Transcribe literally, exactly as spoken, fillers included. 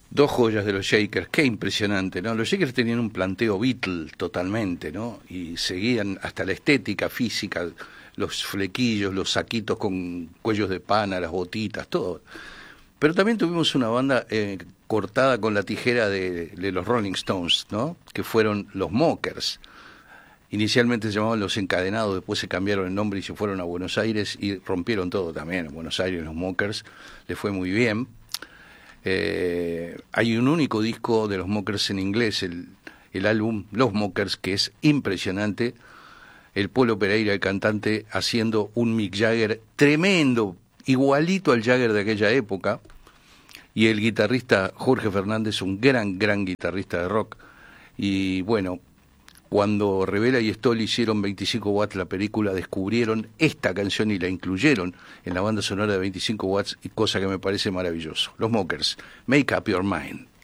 Dos joyas de los Shakers, qué impresionante, ¿no? Los Shakers tenían un planteo Beatle totalmente, ¿no? Y seguían hasta la estética física, los flequillos, los saquitos con cuellos de pana, las botitas, todo. Pero también tuvimos una banda eh, cortada con la tijera de, de los Rolling Stones, ¿no? Que fueron los Mockers. Inicialmente se llamaban Los Encadenados, después se cambiaron el nombre y se fueron a Buenos Aires y rompieron todo también. En Buenos Aires los Mockers les fue muy bien. Eh, hay un único disco de los Mockers en inglés, el, el álbum Los Mockers, que es impresionante. El Polo Pereira, el cantante, haciendo un Mick Jagger tremendo, igualito al Jagger de aquella época. Y el guitarrista Jorge Fernández, un gran, gran guitarrista de rock. Y bueno, cuando Revela y Stoll hicieron veinticinco watts la película, descubrieron esta canción y la incluyeron en la banda sonora de veinticinco watts, y cosa que me parece maravilloso. Los Mockers, Make Up Your Mind.